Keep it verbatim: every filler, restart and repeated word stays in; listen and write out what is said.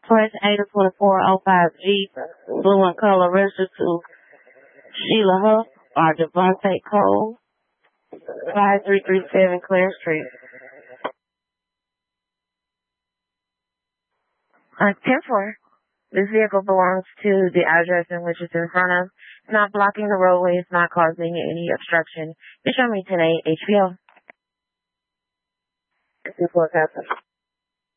Class A to twenty-four oh five G, blue and color, registered to Sheila Huff or Devontae Cole, five three three seven Claire Street. Uh, ten four. This vehicle belongs to the address in which it's in front of. It's not blocking the roadway. It's not causing any obstruction. You show me today, H B O. ten four, Captain.